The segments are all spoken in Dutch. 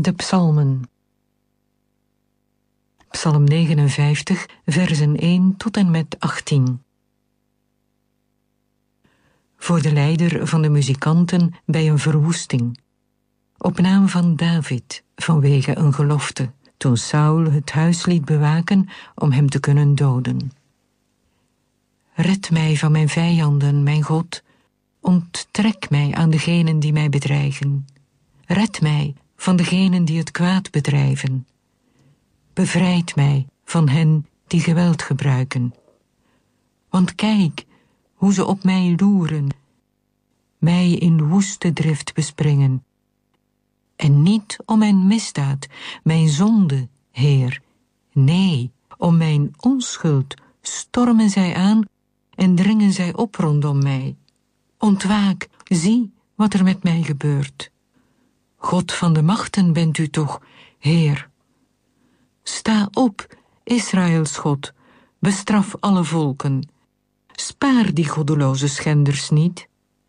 De psalmen. Psalm 59, versen 1 tot en met 18. Voor de leider van de muzikanten bij een verwoesting. Op naam van David, vanwege een gelofte, toen Saul het huis liet bewaken om hem te kunnen doden. Red mij van mijn vijanden, mijn God. Onttrek mij aan degenen die mij bedreigen. Red mij van degenen die het kwaad bedrijven. Bevrijd mij van hen die geweld gebruiken. Want kijk hoe ze op mij loeren, mij in woeste drift bespringen. En niet om mijn misdaad, mijn zonde, Heer. Nee, om mijn onschuld stormen zij aan en dringen zij op rondom mij. Ontwaak, zie wat er met mij gebeurt. God van de machten bent u toch, Heer. Sta op, Israëls God, bestraf alle volken. Spaar die goddeloze schenders niet.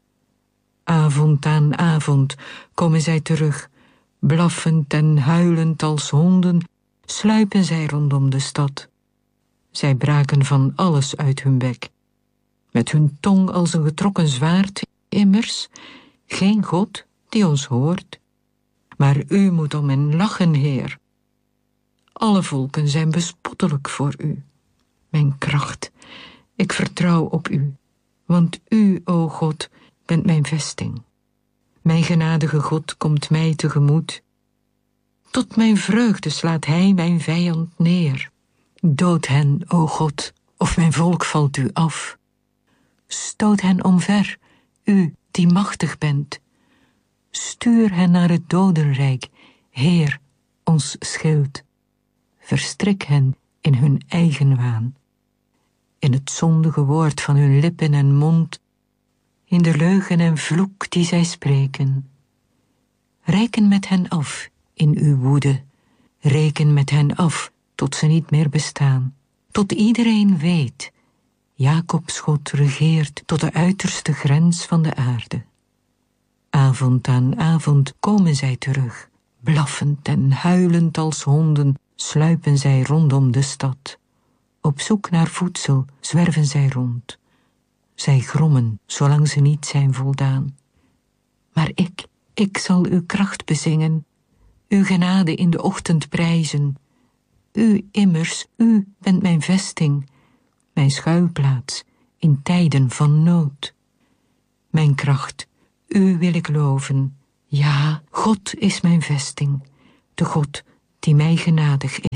Avond aan avond komen zij terug, blaffend en huilend als honden, sluipen zij rondom de stad. Zij braken van alles uit hun bek. Met hun tong als een getrokken zwaard, immers, geen God die ons hoort. Maar u moet om hen lachen, Heer. Alle volken zijn bespottelijk voor u. Mijn kracht, ik vertrouw op u, want u, o God, bent mijn vesting. Mijn genadige God komt mij tegemoet. Tot mijn vreugde slaat hij mijn vijand neer. Dood hen, o God, of mijn volk valt u af. Stoot hen omver, u die machtig bent. Stuur hen naar het dodenrijk, Heer, ons schild. Verstrik hen in hun eigen waan. In het zondige woord van hun lippen en mond, in de leugen en vloek die zij spreken. Reken met hen af in uw woede. Reken met hen af tot ze niet meer bestaan. Tot iedereen weet, Jacobs God regeert tot de uiterste grens van de aarde. Avond aan avond komen zij terug. Blaffend en huilend als honden sluipen zij rondom de stad. Op zoek naar voedsel zwerven zij rond. Zij grommen, zolang ze niet zijn voldaan. Maar ik zal uw kracht bezingen, uw genade in de ochtend prijzen. U immers, u bent mijn vesting, mijn schuilplaats in tijden van nood. Mijn kracht, u wil ik loven. Ja, God is mijn vesting, de God die mij genadig is.